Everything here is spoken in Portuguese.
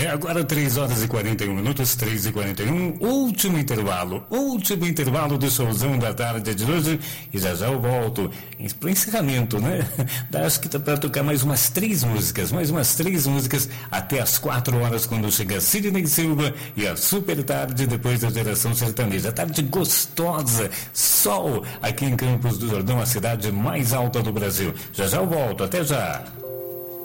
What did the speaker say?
Agora 3 horas e 41 minutos, 3h41, último intervalo do showzão da tarde de hoje, e já eu volto pro encerramento, né? Acho que tá para tocar mais umas três músicas até as 4 horas, quando chega Sidney Silva e a super tarde depois da Geração Sertaneja. Tarde gostosa, sol aqui em Campos do Jordão, a cidade mais alta do Brasil. Já eu volto, até já.